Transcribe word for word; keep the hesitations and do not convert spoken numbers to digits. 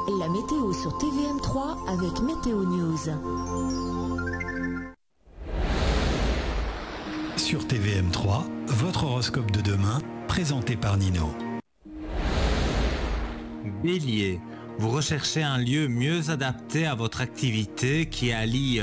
La météo sur T V M trois avec Météo News. Sur T V M trois, votre horoscope de demain, présenté par Nino. Bélier, vous recherchez un lieu mieux adapté à votre activité qui allie